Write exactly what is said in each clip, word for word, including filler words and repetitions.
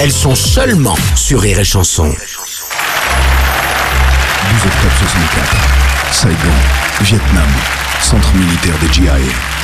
Elles sont seulement sur Rire et Chanson. douze octobre soixante-quatre, Saigon, Vietnam, centre militaire des G I A.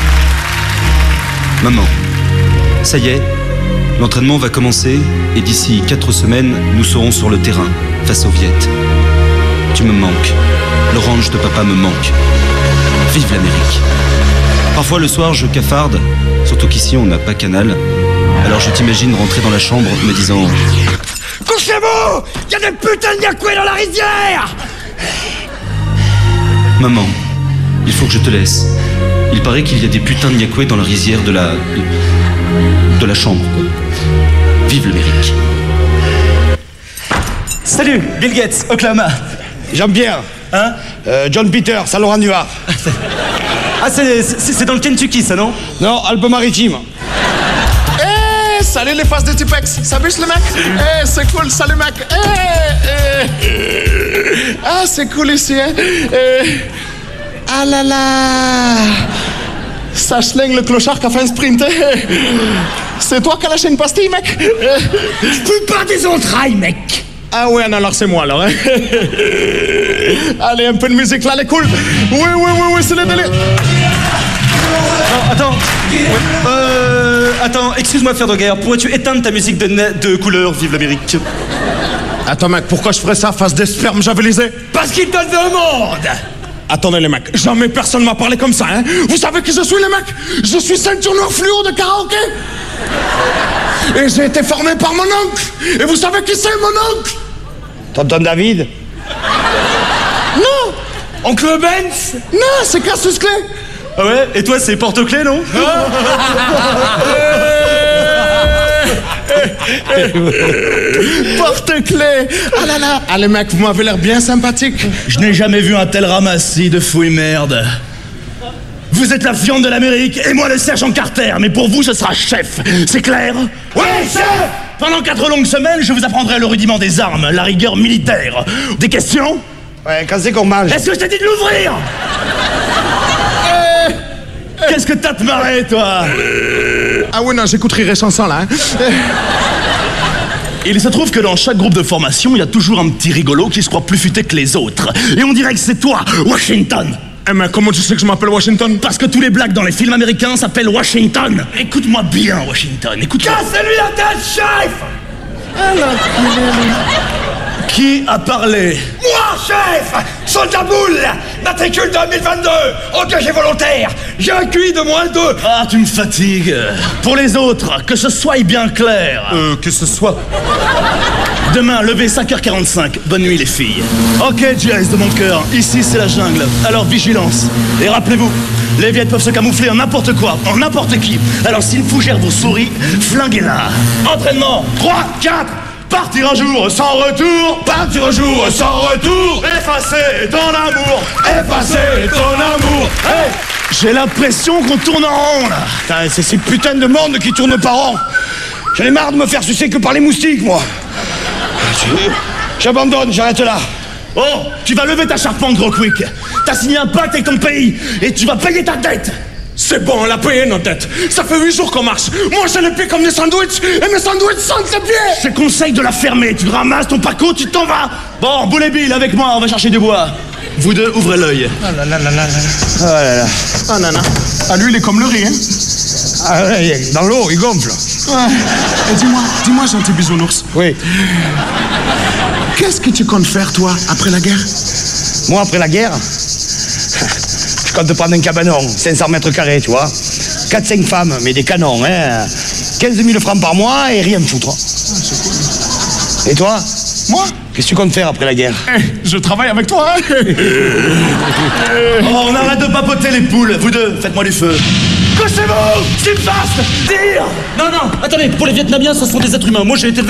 Maman, ça y est, l'entraînement va commencer et d'ici quatre semaines, nous serons sur le terrain, face aux Viet. Tu me manques. L'orange de papa me manque. Vive l'Amérique. Parfois le soir, je cafarde, surtout qu'ici on n'a pas Canal. Alors je t'imagine rentrer dans la chambre me disant: couchez-vous! Il y a des putains de Yakoué dans la rizière! Maman, il faut que je te laisse. Il paraît qu'il y a des putains de Yakoué dans la rizière de la... de, de la chambre, quoi. Vive l'Amérique. Salut, Bill Gates, Oklahoma. Jean-Pierre. Hein? euh, John Peter, Saint-Laurent-du-Var. Ah, c'est, c'est, c'est dans le Kentucky, ça, non? Non, Alpes-Maritimes. Eh, salut les faces de Tipex. Ça bûche le mec? Eh, c'est cool, salut mec. Eh, eh. Ah, c'est cool ici, hein? Eh. Ah là là. Ça schlingue le clochard qui a fait un sprint. Eh. C'est toi qui as lâché une pastille, mec? Je peux pas des entrailles, mec. Ah ouais, alors c'est moi, alors. Hein? Allez, un peu de musique là, elle est cool. Oui, oui, oui, oui, c'est le délire. Non, attends. Euh... Attends, excuse-moi, Fer de guerre. Pourrais-tu éteindre ta musique de, na- de couleur? Vive l'Amérique. Attends, mec, pourquoi je ferais ça face des spermes javelisés? Parce qu'il te le demande. Attendez, les mecs, jamais personne m'a parlé comme ça, hein? Vous savez qui je suis, les mecs? Je suis ceinture noire fluo de karaoké. Et j'ai été formé par mon oncle. Et vous savez qui c'est, mon oncle? Tonton David? Non. Oncle Benz? Non, c'est Cassius Clay. Ah ouais? Et toi, c'est porte-clés, non? Porte-clés. Ah là là. Ah, les mecs, vous m'avez l'air bien sympathique. Je n'ai jamais vu un tel ramassis de fouilles merde. Vous êtes la viande de l'Amérique et moi le sergent Carter, mais pour vous ce sera chef, c'est clair? Oui, chef! Pendant quatre longues semaines, je vous apprendrai le rudiment des armes, la rigueur militaire. Des questions? Ouais, quand c'est qu'on mange? Est-ce que je t'ai dit de l'ouvrir? Qu'est-ce que t'as te marrer, toi? Ah oui, non, j'écoute Rire et Chanson, là. Hein. Il se trouve que dans chaque groupe de formation, il y a toujours un petit rigolo qui se croit plus futé que les autres. Et on dirait que c'est toi, Washington. Eh mais comment tu sais que je m'appelle Washington? Parce que tous les blacks dans les films américains s'appellent Washington. Écoute-moi bien, Washington, écoute-moi. Cassez-lui la tête, chef! Qui a parlé? Moi, chef! Soldat boule! Matricule deux mille vingt-deux! Engagé volontaire! J'ai un Q I de moins deux! Ah, tu me fatigues. Pour les autres, que ce soit bien clair. Euh, que ce soit... Demain, levez cinq heures quarante-cinq. Bonne nuit, les filles. Ok, G I S de mon cœur. Ici, c'est la jungle. Alors, vigilance. Et rappelez-vous, les vieilles peuvent se camoufler en n'importe quoi, en n'importe qui. Alors, si une fougère vous sourit, flinguez-la. Entraînement. trois, quatre. Partir un jour sans retour. Partir un jour sans retour! Effacer ton amour. Effacer ton amour! Hey, j'ai l'impression qu'on tourne en rond, là. Putain, c'est ces putains de monde qui tournent par an! J'en ai marre de me faire sucer que par les moustiques, moi! J'abandonne, j'arrête là! Oh, tu vas lever ta charpente, gros quick. T'as signé un pacte avec ton pays et tu vas payer ta dette. C'est bon, on l'a payé, nos têtes. Ça fait huit jours qu'on marche. Moi, j'ai les pieds comme des sandwichs. Et mes sandwichs sentent les pieds. Je te conseille de la fermer. Tu ramasses ton paco, tu t'en vas. Bon, Boulet Bill, avec moi, on va chercher du bois. Vous deux, ouvrez l'œil. Oh là là là là. Oh là là. Ah nana. Ah lui, il est comme le riz, hein. Ah ouais, dans l'eau, il gonfle. Ouais. Et dis-moi, dis-moi, gentil bisounours. Oui. Qu'est-ce que tu comptes faire, toi, après la guerre? Moi, après la guerre, je compte prendre un cabanon, cinq cents mètres carrés, tu vois. quatre cinq femmes, mais des canons, hein. quinze mille francs par mois et rien me foutre. Ah, c'est cool. Et toi? Moi? Qu'est-ce que tu comptes faire après la guerre? Eh, je travaille avec toi, hein. Oh, on arrête de papoter les poules. Vous deux, faites-moi du feu. Couchez-vous! Steve Fast! Dire! Non, non, attendez, pour les Vietnamiens, ce sont des êtres humains. Moi, j'ai été